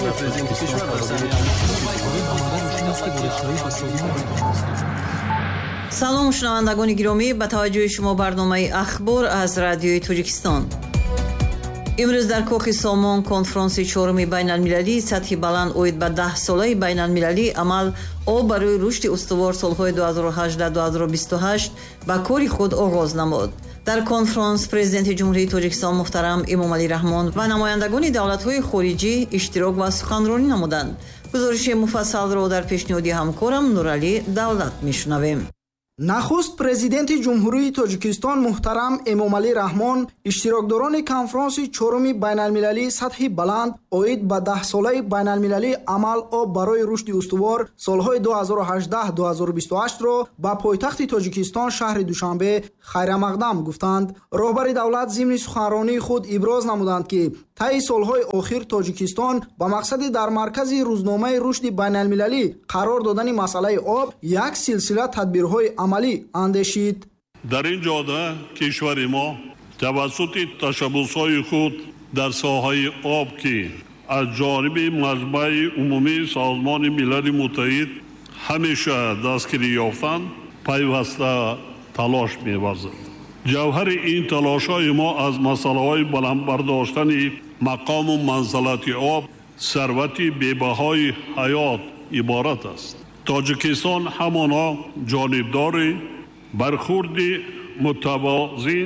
салом шунавандагони гиромӣ, ба таваҷҷӯҳи шумо барномаи ахбор аз радиои Тоҷикистон. имрӯз дар кӯхи Сомон конфронси чоруми байналмилалии сатҳи баланд оид ба 10-солаи байналмилалии амал об барои рушди устувор солҳои 2018-2028 ба кори худ оғоз намуд. дар конфронс президенти ҷумҳурии Тоҷикистон муҳтарам Эмомалӣ Раҳмон ва намояндагони давлатҳои хориҷӣ иштирок ва суханронӣ намуданд. гузориши муфассалро дар пешниҳоди ҳамкорам Нуралӣ Давлат мешунавем. нахуст президенти ҷумҳурии Тоҷикистон муҳтарам Эмомалӣ Раҳмон иштирокдорони конфронси чоруми байналмилалии сатҳи баланд оид ба 10-солаи байналмилалии амал об барои рушди устувор солҳои 2018-2028ро ба пойтахти Тоҷикистон шаҳри Душанбе хайрамақдам гуфтанд. роҳбари давлат зимни суханронии худ иброз намуданд ки таи солҳои охир Тоҷикистон ба мақсади дар маркази рӯзномаи рушди байналмилалӣ қарор додани масъалаи об як силсила тадбирҳои амалӣ андешид. дар ин ҷода кишвари мо тавассути ташаббусҳои худ дар соҳаи об ки аз ҷониби маҷмӯи умумии Созмони Милали Муттаҳид ҳамеша дастгирӣ ёфтанд, пайваста талош меварзад. ҷавҳари ин талошҳои мо аз масъалаҳои баландбардоштани мақому манзилати об, сарвати бебаҳои ҳаёт иборат аст. тоҷикистон ҳамоно ҷонибдори бархурди мутавозин,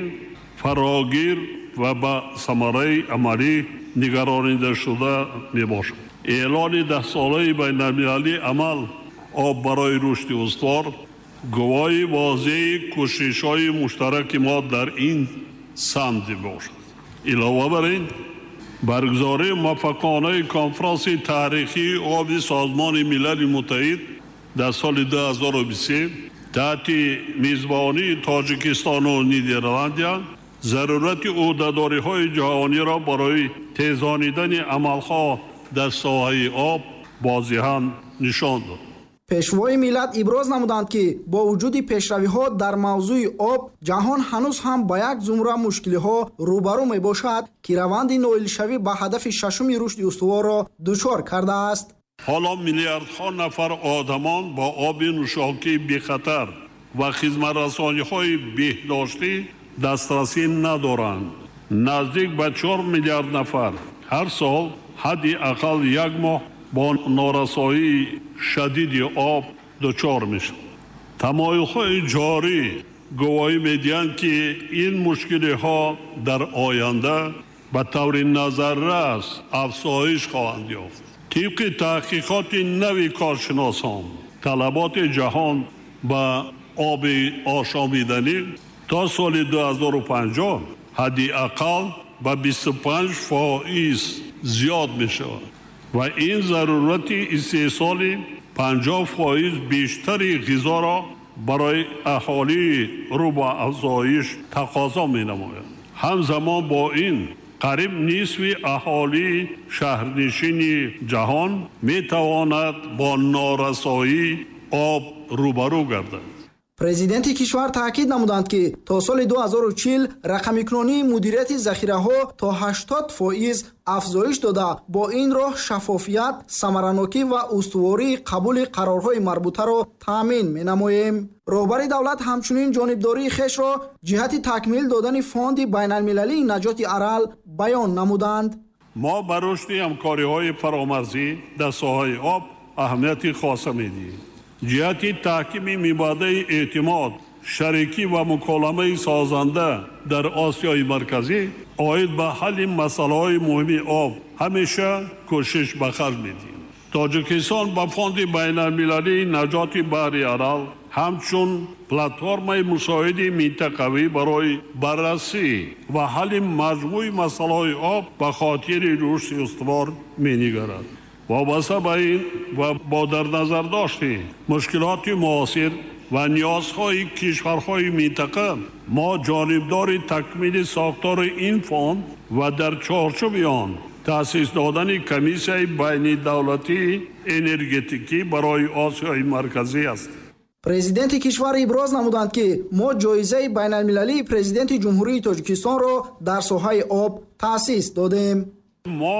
фарогир ва ба самараи амалӣ нигаронидашуда мебошад. эълони 10-солаи байналмилалии амал об барои рушди устувор гувоҳи возеҳи кӯшишҳои муштараки мо дар ин самт мебошад. илова бар ин баргузории муваффақонаи конфронси таърихии оби Созмони Милали Муттаҳид дар соли 2023 таҳти мизбонии Тоҷикистону Нидерландия зарурати ӯҳдадориҳои ҷаҳониро барои тезонидани амалҳо дар соҳаи об возеҳан нишон дод. пешвои миллат иброз намуданд ки бо вуҷуди пешравиҳо дар мавзӯи об ҷаҳон ҳанӯз ҳам ба як зумра мушкилиҳо рӯбарӯ мебошад ки раванди ноилшавӣ ба ҳадафи шашуми рушди устуворро дучор кардааст. ҳоло миллиардҳо нафар одамон бо оби нӯшокии бехатар ва хизматрасониҳои беҳдоштӣ дастрасӣ надоранд. наздик ба 4 миллиард нафар ҳар сол ҳадди ақал як моҳ бо норасоии шадиди об дучор мешавад. тамоилҳои ҷорӣ гувоҳӣ медиҳанд ки ин мушкилиҳо дар оянда ба таври назаррас афзоиш хоҳанд ёфт. طبق تحقیقات نوی کارشناسان طلبات جهان با آب آشامیدنی تا سال 2050 حداقل به 25% زیاد می شود و این ضرورت استحصال 50% بیشتری غذا را برای اهالی رو به افزایش تقاضا می نماید. همزمان با این قریب نصف اهالی شهرنشین جهان می تواند با نارسایی آب روبرو گردد. президенти кишвар таъкид намуданд ки то соли 2040 рақамикунонии мудирияти захираҳо то 80% афзоиш дода бо ин роҳ шаффофият, самаранокӣ ва устувории қабули қарорҳои марбутаро таъмин менамоем. роҳбари давлат ҳамчунин ҷонибдории хешро ҷиҳати такмил додани фонди байналмилалии наҷоти арал баён намуданд. мо ба рушди ҳамкориҳои фаромарзӣ дар соҳаи об аҳамияти хоса медиҳем. ҷиҳати таҳкими мебаъдаи эътимод, шарикӣ ва муколамаи созанда дар Осиёи марказӣ оид ба ҳалли масъалаҳои муҳими об ҳамеша кӯшиш ба харҷ медиҳем. тоҷикистон ба фонди байналмилалии наҷоти баҳри арал ҳамчун платформаи мусоидаи минтақавӣ барои баррасӣ ва ҳалли маҷмӯи масъалаҳои об ба хотири рушди устувор менигарад. вобаста ба ин ва бо дар назар дошти мушкилоти муосир ва ниёзҳои кишварҳои минтақа мо ҷонибдори такмили сохтори ин фонд ва дар чорчӯби он таъсис додани комиссияи байнидавлатии энергетикӣ барои Осиёи марказӣ аст. президенти кишвар иброз намуданд ки мо ҷоизаи байналмилалии президенти ҷумҳурии Тоҷикистонро дар соҳаи об таъсис додем. мо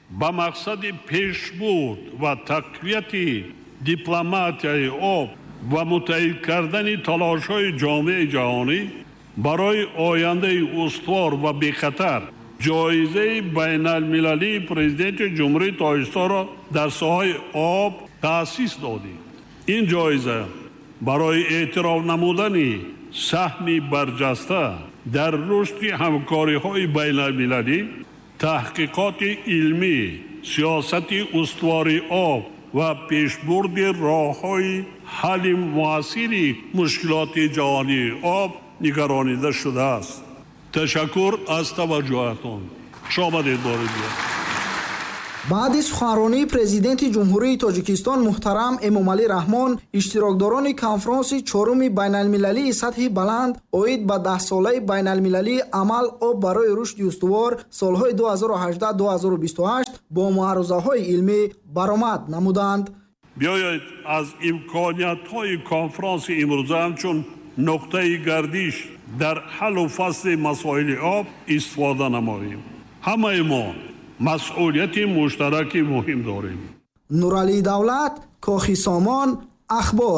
ба мақсади пешбурд ва тақвияти дипломатияи об ва мутаҳид кардани талошҳои ҷомеаи ҷаҳонӣ барои ояндаи устувор ва бехатар ҷоизаи байналмилалии президенти ҷумҳурии Тоҷикистонро дар соҳаи об таъсис додем. ин ҷоиза барои эътироф намудани саҳми барҷаста дар рушди ҳамкориҳои байналмилалӣ, таҳқиқоти илмӣ, сиёсати устувори об ва пешбурди роҳҳои ҳалли муассири мушкилоти ҷаҳонии об нигаронида шудааст. ташаккур аз таваҷҷуҳатон. хушомадед бори дигар. баъди суханронии президенти ҷумҳурии Тоҷикистон муҳтарам Эмомалӣ Раҳмон, иштирокдорони конфронси чоруми байналмилалии сатҳи баланд оид ба 10-солаи байналмилалии амал об барои рушди устувор солҳои 2018-2028 бо маърузаҳои илмӣ баромад намуданд. биёед аз имкониятҳои конфронси имрӯза ҳамчун нуқтаи гардиш дар ҳаллу фасли масоили об истифода намоем. ҳамаи мо масъулияти муштараки муҳим дорем. Нуралӣ Давлат, Кохи Сомон, Ахбор.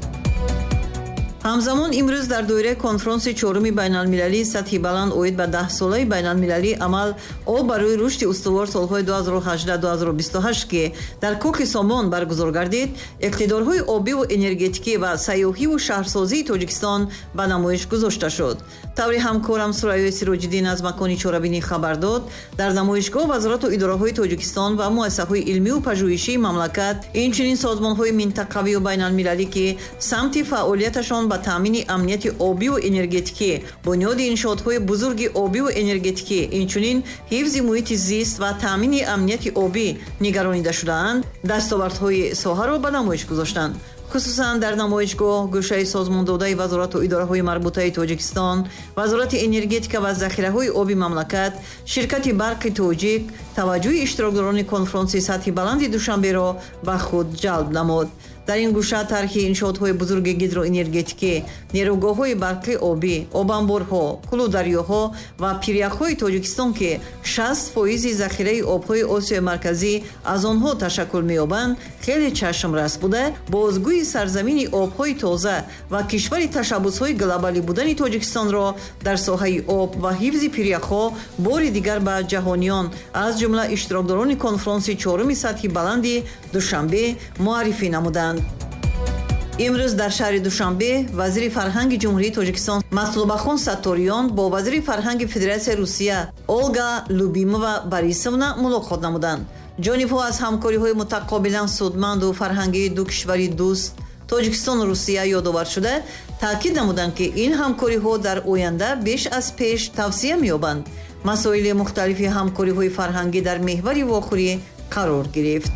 ҳамзамон имрӯз дар доираи конфронси чоруми байналмилалии сатҳи баланд оид ба 10-солаи байналмилалии амал об барои рушди устувор солҳои 2018-2028 ки дар Кохи Сомон баргузор гардид, иқтидорҳои обиву энергетикӣ ва сайёҳиву шаҳрсозии Тоҷикистон ба намоиш гузошта шуд. таври ҳамкорам Сурайёи Сироҷиддин аз макони чорабинӣ хабар дод, дар намоишгоҳ вазарату идораҳои Тоҷикистон ва муассисаҳои илмиву пажӯҳишии мамлакат, инчунин созмонҳои минтақавию байналмилалӣ ки самти фаъолияташон ба таъмини амнияти обиву энергетикӣ, бунёди иншоотҳои бузурги обиву энергетикӣ, инчунин ҳифзи муҳити зист ва таъмини амнияти обӣ нигаронида шудаанд, дастовардҳои соҳаро ба намоиш гузоштанд. хусусан дар намоишгоҳ гӯшаи созмондодаи вазорату идораҳои марбутаи Тоҷикистон, вазорати энергетика ва захираҳои оби мамлакат, ширкати барқи тоҷик таваҷҷӯҳи иштирокдорони конфронси сатҳи баланди душанберо ба худ ҷалб намуд. дар ин гӯша тарҳи иншоотҳои бузурги гидроэнергетикӣ, нерӯгоҳҳои барқи обӣ, обанборҳо, кулударёҳо ва пиряхҳои Тоҷикистон ки 60% захираи обҳои Осиёи марказӣ аз онҳо ташаккул меёбанд, хеле чашмрас буда, бозгӯи сарзамини обҳои тоза ва кишвари ташаббусҳои глобалӣ будани Тоҷикистонро дар соҳаи об ва ҳифзи пиряхҳо бори дигар ба ҷаҳониён, аз ҷумла иштирокдорони конфронси чоруми сатҳи баланди Душанбе муаррифӣ намуданд. имрӯз дар шаҳри Душанбе вазири фарҳанги ҷумҳурии Тоҷикистон Матлубахон Сатториён бо вазири фарҳанги Федератсияи Русия Олга Любимова Борисовна мулоқот намуданд. ҷонибҳо аз ҳамкориҳои мутақобилан судманду фарҳангии ду кишвари дӯст Тоҷикистону Русия ёдовар шуда, таъкид намуданд ки ин ҳамкориҳо дар оянда беш аз пеш тавсия меёбанд. масоили мухталифи ҳамкориҳои фарҳангӣ дар меҳвари вохӯрӣ қарор гирифт.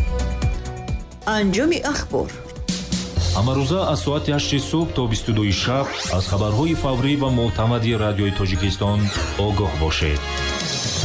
анҷоми ахбор ҳамарӯза аз соати 8 субҳ то 22 шаб аз хабарҳои фаврӣ ва мӯътамади радиои Тоҷикистон огоҳ бошед.